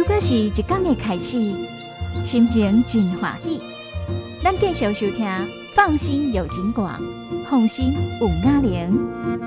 又搁是一天的开始，心情真欢喜。咱继续收听，放心有金广，放心有雅玲。